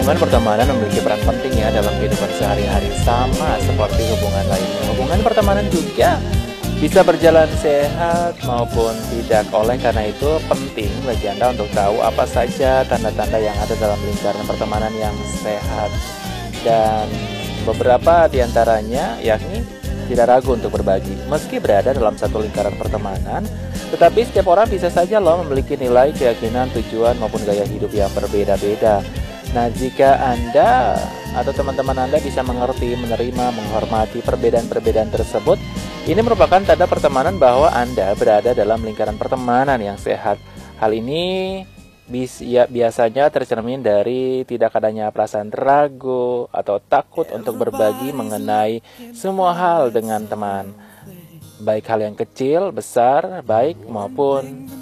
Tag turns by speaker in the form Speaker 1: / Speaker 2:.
Speaker 1: Hubungan pertemanan memiliki peran penting ya dalam kehidupan sehari-hari, sama seperti hubungan lainnya. Hubungan pertemanan juga bisa berjalan sehat maupun tidak. Oleh karena itu penting bagi Anda untuk tahu apa saja tanda-tanda yang ada dalam lingkaran pertemanan yang sehat. Dan beberapa diantaranya yakni tidak ragu untuk berbagi. Meski berada dalam satu lingkaran pertemanan, tetapi setiap orang bisa saja memiliki nilai, keyakinan, tujuan maupun gaya hidup yang berbeda-beda. Nah, jika Anda atau teman-teman Anda bisa mengerti, menerima, menghormati perbedaan-perbedaan tersebut, ini merupakan tanda pertemanan bahwa Anda berada dalam lingkaran pertemanan yang sehat. Hal ini biasanya tercermin dari tidak adanya perasaan ragu atau takut untuk berbagi mengenai semua hal dengan teman, baik hal yang kecil, besar, baik maupun